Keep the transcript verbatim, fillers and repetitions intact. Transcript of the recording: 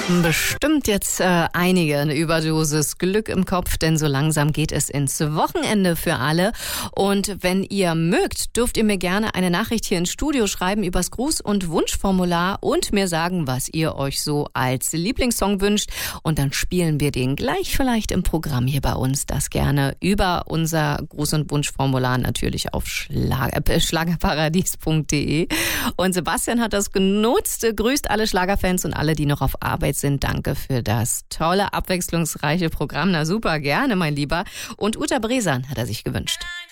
Bestimmt jetzt äh, einige eine Überdosis Glück im Kopf, denn so langsam geht es ins Wochenende für alle. Und wenn ihr mögt, dürft ihr mir gerne eine Nachricht hier ins Studio schreiben übers Gruß- und Wunschformular und mir sagen, was ihr euch so als Lieblingssong wünscht. Und dann spielen wir den gleich vielleicht im Programm hier bei uns. Das gerne über unser Gruß- und Wunschformular natürlich auf Schlag- äh, schlagerparadies punkt de. Und Sebastian hat das genutzt, grüßt alle Schlagerfans und alle, die noch auf Arbeit sind. Danke für das tolle, abwechslungsreiche Programm. Na super, gerne, mein Lieber. Und Uta Bresan hat er sich gewünscht.